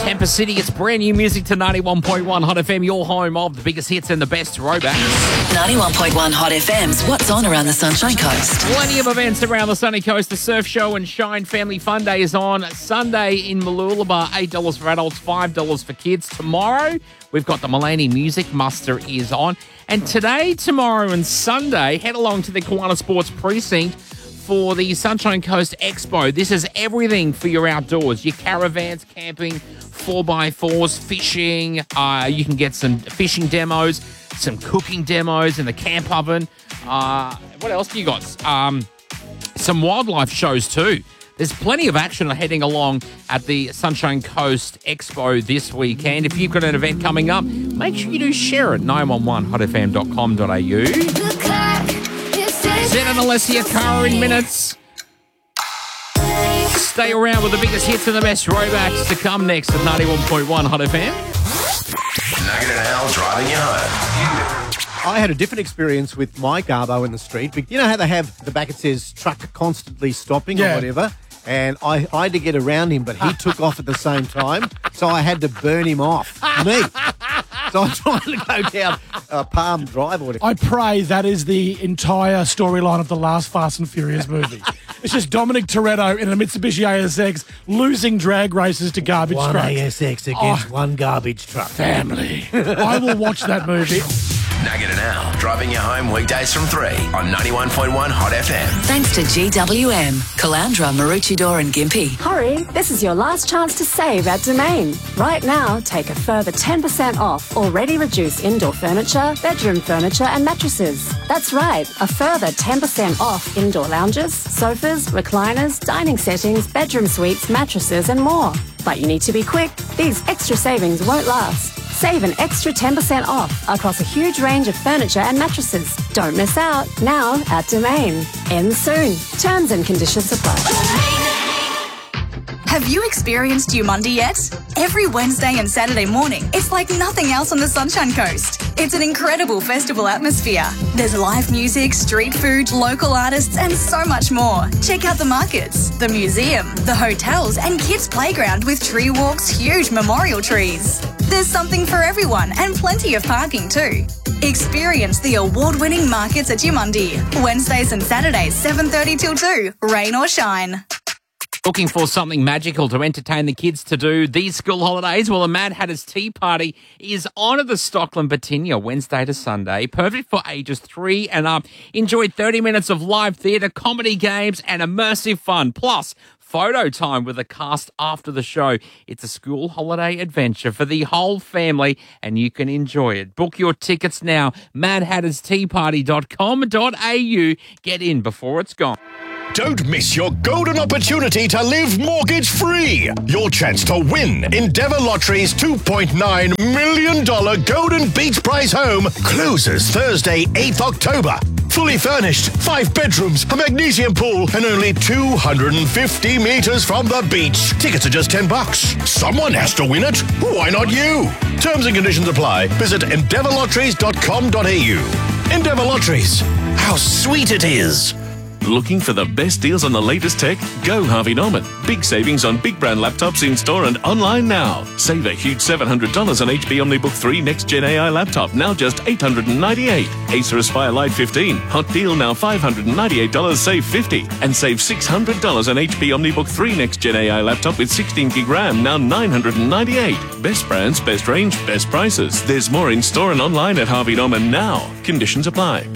Tampa City, it's brand new music to 91.1 Hot FM, your home of the biggest hits and the best throwbacks. 91.1 Hot FM's What's On Around the Sunshine Coast. Plenty of events around the sunny coast. The Surf Show and Shine Family Fun Day is on Sunday in Mooloolaba. $8 for adults, $5 for kids. Tomorrow, we've got the Mullaney Music Muster is on. And today, tomorrow and Sunday, head along to the Kiwana Sports Precinct for the Sunshine Coast Expo. This is everything for your outdoors. Your caravans, camping, 4x4s, fishing. You can get some fishing demos, some cooking demos in the camp oven. What else do you got? Some wildlife shows too. There's plenty of action heading along at the Sunshine Coast Expo this weekend. If you've got an event coming up, make sure you do share it. 911hotfm.com.au. Zen and Alessia Cara in minutes. Stay around with the biggest hits and the best throwbacks to come next at 91.1 Hot FM. Nugget and Al driving you home. I had a different experience with my Garbo in the street. But you know how they have the back it says truck constantly stopping or whatever? And I had to get around him, but he took off at the same time. So I had to burn him off. Me. So I'm trying to go down Palm Drive or whatever. I pray that is the entire storyline of the last Fast and Furious movie. It's just Dominic Toretto in a Mitsubishi ASX losing drag races to garbage One trucks. ASX against one garbage truck. Family. I will watch that movie. Nugget and Al driving you home weekdays from 3 on 91.1 Hot FM. Thanks to GWM, Calandra, Maroochydore and Gympie. Hurry, this is your last chance to save at Domain. Right now, take a further 10% off already reduced indoor furniture, bedroom furniture and mattresses. That's right, a further 10% off indoor lounges, sofas, recliners, dining settings, bedroom suites, mattresses and more. But you need to be quick. These extra savings won't last. Save an extra 10% off across a huge range of furniture and mattresses. Don't miss out. Now at Domain. Ends soon. Terms and conditions apply. Have you experienced Umundi yet? Every Wednesday and Saturday morning, it's like nothing else on the Sunshine Coast. It's an incredible festival atmosphere. There's live music, street food, local artists, and so much more. Check out the markets, the museum, the hotels, and kids' playground with tree walks, huge memorial trees. There's something for everyone and plenty of parking too. Experience the award-winning markets at Umundi. Wednesdays and Saturdays, 7:30 till 2, rain or shine. Looking for something magical to entertain the kids to do these school holidays? Well, the Mad Hatter's Tea Party is on at the Stockland Bottinia Wednesday to Sunday. Perfect for ages 3 and up. Enjoy 30 minutes of live theatre, comedy games and immersive fun. Plus, photo time with the cast after the show. It's a school holiday adventure for the whole family and you can enjoy it. Book your tickets now. madhattersteaparty.com.au. Get in before it's gone. Don't miss your golden opportunity to live mortgage-free. Your chance to win Endeavour Lottery's $2.9 million Golden Beach Prize home closes Thursday, 8th October. Fully furnished, 5 bedrooms, a magnesium pool, and only 250 metres from the beach. Tickets are just $10. Someone has to win it. Why not you? Terms and conditions apply. Visit endeavourlotteries.com.au. Endeavour Lotteries. How sweet it is. Looking for the best deals on the latest tech? Go Harvey Norman. Big savings on big brand laptops in store and online now. Save a huge $700 on HP OmniBook 3 Next Gen AI laptop, now just $898. Acer Aspire Lite 15. Hot deal now $598, save $50. And save $600 on HP OmniBook 3 Next Gen AI laptop with 16 gig RAM, now $998. Best brands, best range, best prices. There's more in store and online at Harvey Norman now. Conditions apply.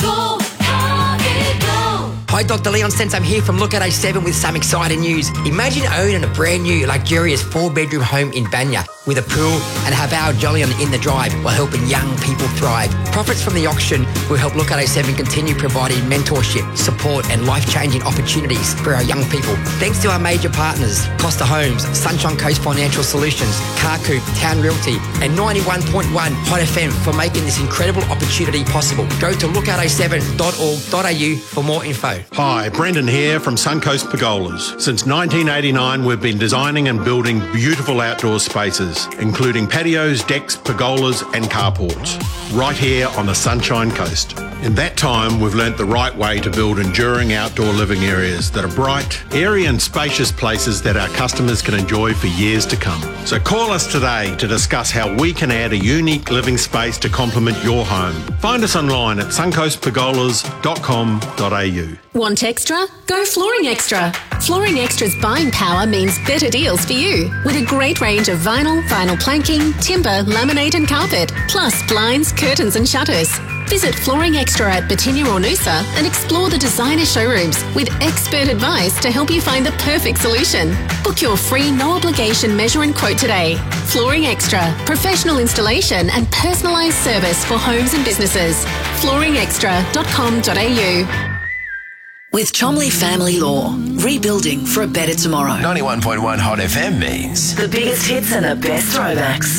Hi, Dr. Leon Stentz. I'm here from Look at A7 with some exciting news. Imagine owning a brand new, luxurious 4-bedroom home in Banya with a pool and have our Jolyon in the drive while helping young people thrive. Profits from the auction will help Look at A7 continue providing mentorship, support and life-changing opportunities for our young people. Thanks to our major partners, Costa Homes, Sunshine Coast Financial Solutions, Carcoop, Town Realty and 91.1 Hot FM for making this incredible opportunity possible. Go to lookata7.org.au for more info. Hi, Brendan here from Suncoast Pergolas. Since 1989, we've been designing and building beautiful outdoor spaces, including patios, decks, pergolas and carports, right here on the Sunshine Coast. In that time, we've learnt the right way to build enduring outdoor living areas that are bright, airy and spacious places that our customers can enjoy for years to come. So call us today to discuss how we can add a unique living space to complement your home. Find us online at suncoastpergolas.com.au. Want extra? Go Flooring Extra. Flooring Extra's buying power means better deals for you. With a great range of vinyl planking, timber, laminate and carpet, plus blinds, curtains and shutters. Visit Flooring Extra at Batinia or Noosa and explore the designer showrooms with expert advice to help you find the perfect solution. Book your free no-obligation measure and quote today. Flooring Extra, professional installation and personalised service for homes and businesses. flooringextra.com.au. With Chomley Family Law, rebuilding for a better tomorrow. 91.1 Hot FM means the biggest hits and the best throwbacks.